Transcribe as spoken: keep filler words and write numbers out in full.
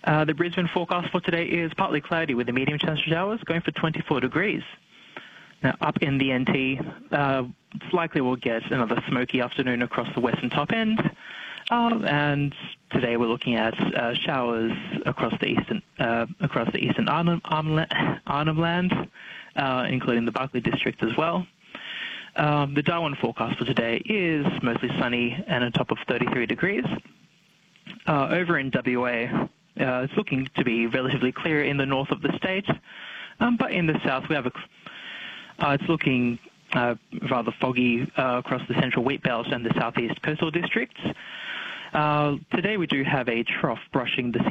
Uh, the Brisbane forecast for today is partly cloudy with a medium chance of showers, going for twenty-four degrees. Now, up in the N T, uh, it's likely we'll get another smoky afternoon across the western top end. Uh, and today we're looking at uh, showers across the eastern uh, across the eastern Arnhem, Arnhem, Arnhem Land, uh, including the Barkly district as well. Um, the Darwin forecast for today is mostly sunny and a top of thirty-three degrees. Uh, over in W A, uh, it's looking to be relatively clear in the north of the state, um, but in the south we have a, uh, it's looking uh, rather foggy uh, across the central wheat belt and the southeast coastal districts. Uh, today we do have a trough brushing the